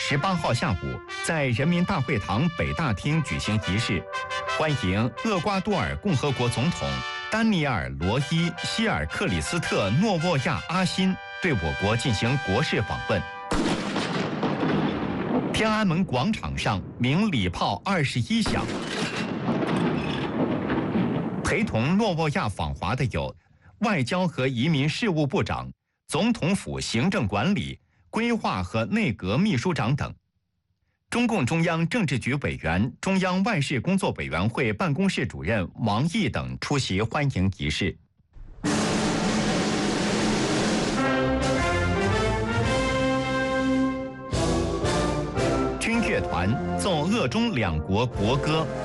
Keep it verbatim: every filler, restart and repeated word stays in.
十八号下午在人民大会堂北大厅举行仪式，欢迎厄瓜多尔共和国总统丹尼尔·罗伊·希尔克里斯特·诺沃亚阿辛对我国进行国事访问。天安门广场上鸣礼炮二十一响。陪同诺沃亚访华的有外交和移民事务部长、总统府行政管理、规划和内阁秘书长等。中共中央政治局委员、中央外事工作委员会办公室主任王毅等出席欢迎仪式。军乐团奏俄中两国国歌。